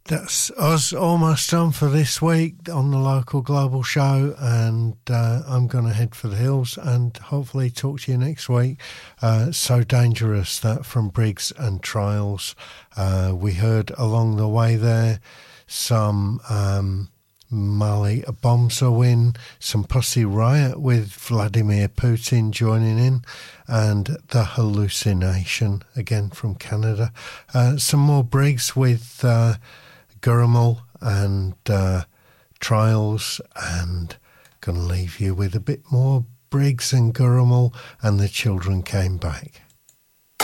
That's us almost done for this week on the Local Global Show, and I'm going to head for the hills and hopefully talk to you next week. So Dangerous, that from Briggs and Trials. We heard along the way there some Mali Bombsawin, some Pussy Riot with Vladimir Putin joining in, and The Hallucination, again from Canada. Some more Briggs with Gurumul and Trials, and going to leave you with a bit more Briggs and Gurumul and The Children Came Back.